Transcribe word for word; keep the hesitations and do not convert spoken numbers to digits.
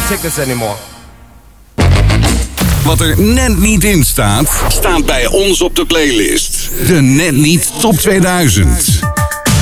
tickets anymore. Wat er net niet in staat, staat bij ons op de playlist. De Net Niet Top tweeduizend.